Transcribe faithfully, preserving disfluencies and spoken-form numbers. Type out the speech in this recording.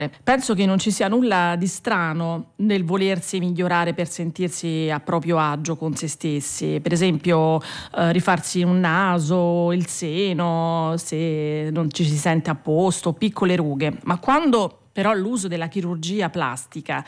Penso che non ci sia nulla di strano nel volersi migliorare per sentirsi a proprio agio con se stessi. Per esempio, eh, rifarsi un naso, il seno, se non ci si sente a posto, piccole rughe. Ma quando però l'uso della chirurgia plastica